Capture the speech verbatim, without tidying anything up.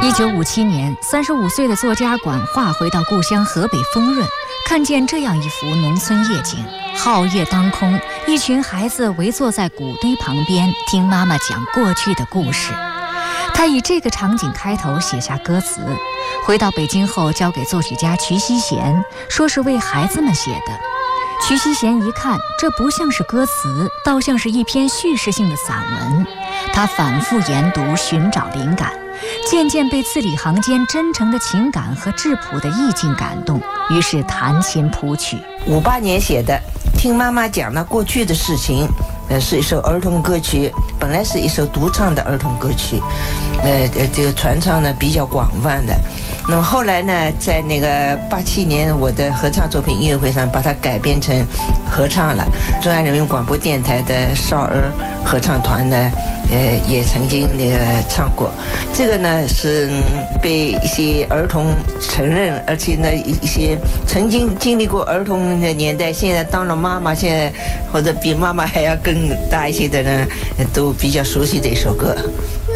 一九五七年，三十五岁的作家管化回到故乡河北丰润，看见这样一幅农村夜景：皓月当空，一群孩子围坐在谷堆旁边，听妈妈讲过去的故事。他以这个场景开头写下歌词，回到北京后交给作曲家瞿希贤，说是为孩子们写的。瞿希贤一看，这不像是歌词，倒像是一篇叙事性的散文。他反复研读，寻找灵感，渐渐被字里行间真诚的情感和质朴的意境感动，于是弹琴谱曲。 五八年写的，听妈妈讲了过去的事情，呃，是一首儿童歌曲，本来是一首独唱的儿童歌曲，呃，这个传唱呢比较广泛的。那么后来呢，在那个八七年我的合唱作品音乐会上，把它改编成合唱了。中央人民广播电台的少儿合唱团呢，呃，也曾经那个唱过。这个呢是被一些儿童承认，而且呢一些曾经经历过儿童的年代，现在当了妈妈，现在或者比妈妈还要更大一些的人，都比较熟悉的一首歌。